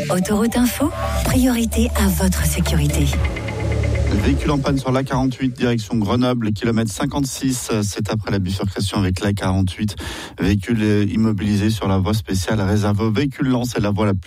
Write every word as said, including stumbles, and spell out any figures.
Autoroute Info, priorité à votre sécurité. Véhicule en panne sur l'A quarante-huit, direction Grenoble, kilomètre cinquante-six, c'est après la bifurcation avec l'A quarante-huit. Véhicule immobilisé sur la voie spéciale réservée aux véhicules lents, c'est la voie la plus